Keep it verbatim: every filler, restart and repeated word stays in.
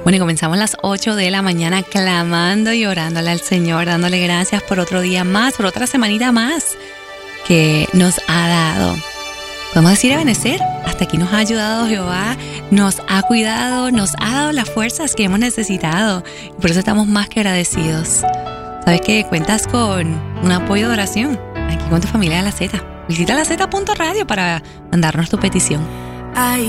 Bueno, y comenzamos las ocho de la mañana clamando y orándole al Señor, dándole gracias por otro día más, por otra semanita más que nos ha dado. Podemos decir Ebenecer, hasta aquí nos ha ayudado Jehová, nos ha cuidado, nos ha dado las fuerzas que hemos necesitado. Y por eso estamos más que agradecidos. Sabes que cuentas con un apoyo de oración aquí con tu familia de La Z. Visita la Z punto radio para mandarnos tu petición. Hay